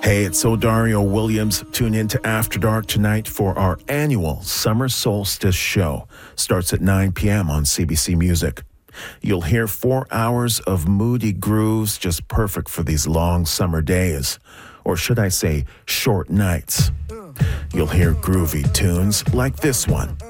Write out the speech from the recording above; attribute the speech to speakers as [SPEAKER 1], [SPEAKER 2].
[SPEAKER 1] Hey, it's Odario Williams. Tune in to After Dark tonight for our annual Summer Solstice show. Starts at 9 p.m. on CBC Music. You'll hear 4 hours of moody grooves just perfect for these long summer days. Or should I say, short nights. You'll hear groovy tunes like this one.